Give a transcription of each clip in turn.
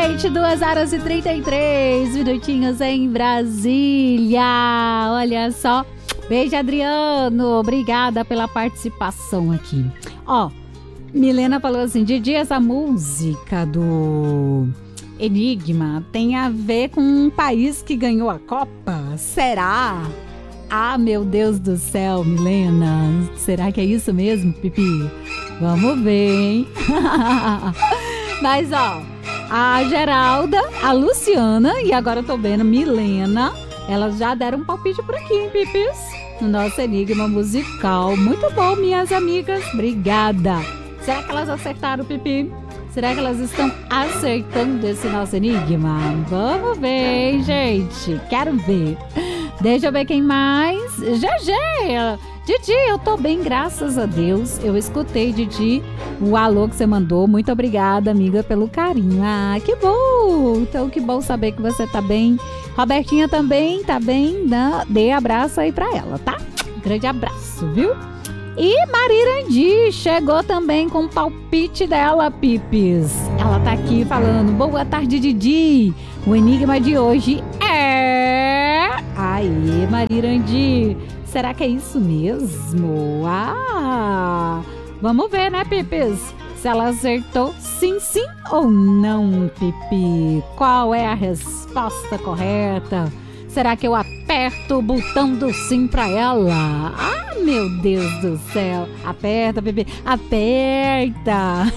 gente, 2h33 em Brasília. Olha só. Beijo, Adriano. Obrigada pela participação aqui. Ó, Milena falou assim: Didi, essa música do Enigma tem a ver com um país que ganhou a Copa? Será? Ah, meu Deus do céu, Milena. Será que é isso mesmo, Pipi? Vamos ver, hein? Mas, ó, a Geralda, a Luciana e agora eu tô vendo Milena, elas já deram um palpite por aqui, hein, Pipis? No nosso Enigma musical. Muito bom, minhas amigas. Obrigada. Será que elas acertaram, Pipi? Será que elas estão acertando esse nosso enigma? Vamos ver, hein, gente? Quero ver. Deixa eu ver quem mais. GG! Didi, eu tô bem, graças a Deus. Eu escutei, Didi, o alô que você mandou. Muito obrigada, amiga, pelo carinho. Ah, que bom! Então, que bom saber que você tá bem. Robertinha também tá bem. Dê abraço aí pra ela, tá? Grande abraço, viu? E Marirandi chegou também com o palpite dela, Pipis. Ela tá aqui falando: boa tarde, Didi. O enigma de hoje é... Aê, Marirandi. Será que é isso mesmo? Ah, vamos ver, né, Pipis? Se ela acertou sim ou não, Pipi. Qual é a resposta correta? Será que eu aperto o botão do sim pra ela? Ah, meu Deus do céu. Aperta, Pipi. Aperta.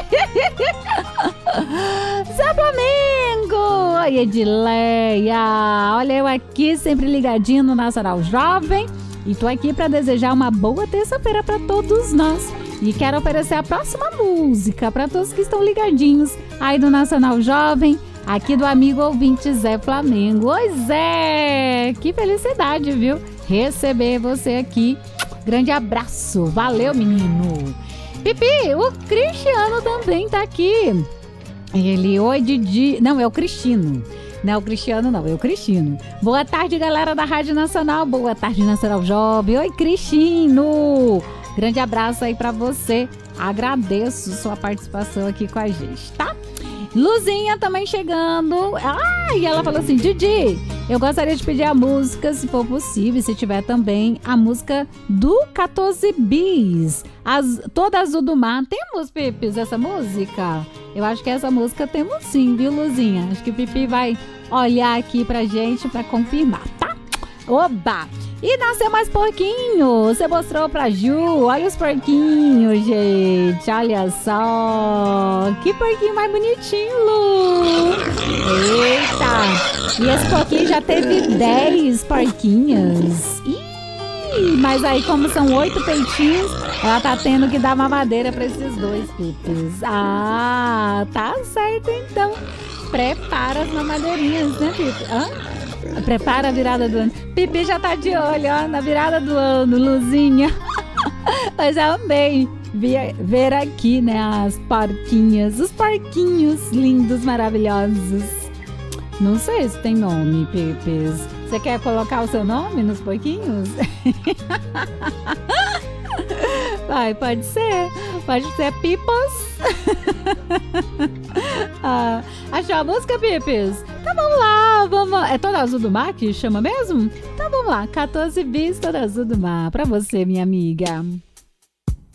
Zé Flamengo. Oi, Edileia. Olha eu aqui, sempre ligadinho no Nacional Jovem. E tô aqui pra desejar uma boa terça-feira pra todos nós. E quero oferecer a próxima música pra todos que estão ligadinhos aí do Nacional Jovem. Aqui do amigo ouvinte Zé Flamengo. Oi, Zé! Que felicidade, viu? Receber você aqui. Grande abraço. Valeu, menino. Pipi, o Cristiano também tá aqui. Ele, oi, Didi. Não, é o Cristino. Não é o Cristiano, não. É o Cristino. Boa tarde, galera da Rádio Nacional. Boa tarde, Nacional Jovem. Oi, Cristino. Grande abraço aí pra você. Agradeço sua participação aqui com a gente, tá? Luzinha também chegando. Ah, e ela falou assim: Didi, eu gostaria de pedir a música, se for possível, se tiver também, a música do 14 Bis, Toda Azul do Mar. Temos, Pipis, essa música? Eu acho que essa música temos sim, viu, Luzinha? Acho que o Pipi vai olhar aqui pra gente pra confirmar, tá? Oba! E nasceu mais porquinho. Você mostrou pra Ju. Olha os porquinhos, gente. Olha só. Que porquinho mais bonitinho, Lu. Eita. E esse porquinho já teve 10 porquinhas. Ih, mas aí como são 8 peitinhos, ela tá tendo que dar mamadeira pra esses 2 Pipis. Ah, tá certo então. Prepara as mamadeirinhas, né, Pipi? Hã? Prepara a virada do ano. Pipi já tá de olho, ó, na virada do ano, Luzinha. Mas eu amei ver aqui, né, as porquinhas, os porquinhos lindos, maravilhosos. Não sei se tem nome, Pipis. Você quer colocar o seu nome nos porquinhos? Vai, pode ser. Pode ser Pipos. Ah, achou a música, Pipis? Então vamos lá, vamos. É Toda Azul do Mar que chama mesmo? Então vamos lá, 14 Bis, Toda Azul do Mar. Pra você, minha amiga.